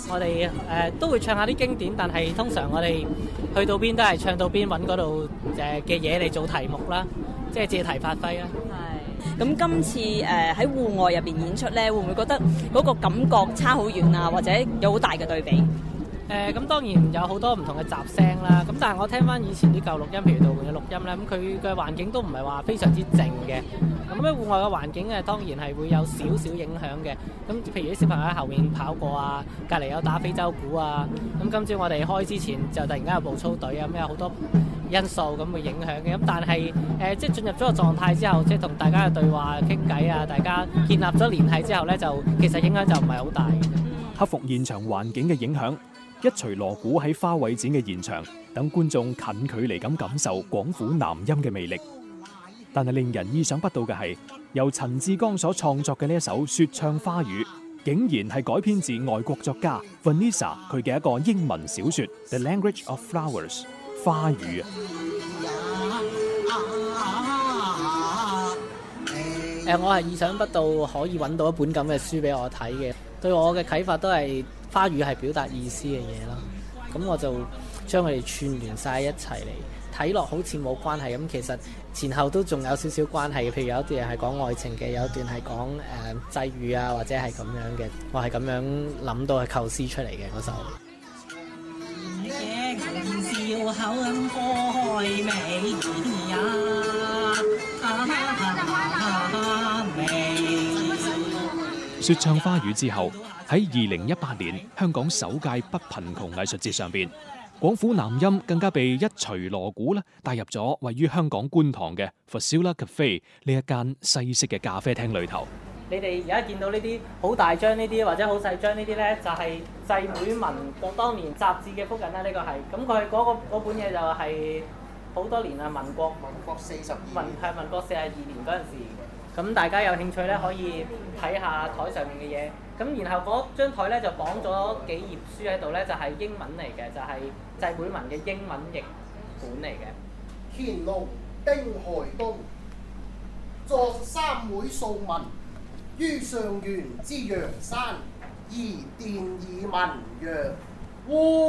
我哋都會唱下啲經典，但係通常我哋去到邊都係唱到邊揾嗰度嘅嘢嚟做題目啦，即係借題發揮啦。 係。咁今次喺戶外入邊演出咧，會唔會覺得嗰個感覺差好遠啊？或者有好大嘅對比？ 咁當然有好多唔同嘅雜聲啦，咁但係我聽翻以前啲舊錄音，譬如杜煥嘅錄音咧，咁佢嘅環境都唔係話非常之靜嘅，咁喺戶外嘅環境當然係會有少少影響嘅。咁譬如啲小朋友喺後面跑過啊，隔離有打非洲鼓啊，咁今朝我哋開之前就突然間有步操隊啊，咁有好多因素咁會影響嘅。咁但係即係進入咗個狀態之後，即係同大家嘅對話傾偈啊，大家建立咗聯繫之後咧，就其實影響就唔係好大嘅。 克服現場環境嘅影響，一錘鑼鼓喺花卉展嘅現場，等觀眾近距離咁感受廣府南音嘅魅力。但係令人意想不到嘅係，由陳志剛所創作嘅呢一首《說唱花語》，竟然係改編自外國作家 Vanessa 佢嘅一個英文小說《The Language of Flowers》花語啊！ 我係意想不到可以揾到一本咁嘅書俾我睇嘅，對我嘅啟發都係花語係表達意思嘅嘢啦。咁我就將佢哋串聯晒一齊嚟睇落，好似冇關係咁，其實前後都仲有少少關係嘅。譬如有一段係講愛情嘅，有一段係講際遇啊，或者係咁樣嘅。我係咁樣諗到係構思出嚟嘅嗰首。 說唱花語之後，喺2018年香港首屆不貧窮藝術節上邊，廣府南音更加被一錘鑼鼓帶入咗位於香港觀塘嘅 Facilla Cafe 呢一間西式嘅咖啡廳裏頭。 你哋而家見到呢啲好大張呢啲或者好細張呢啲咧，就係製會文當年雜誌嘅複印啦。呢個係咁佢嗰本嘢就係好多年啦，民國42年嗰陣時。咁大家有興趣咧，可以睇下台上面嘅嘢。咁然後嗰張台咧就綁咗幾頁書喺度咧，就係英文嚟嘅，就係製會文嘅英文譯本嚟嘅。 乾隆丁亥冬，作三會素文，於上元之陽山，而奠以文曰：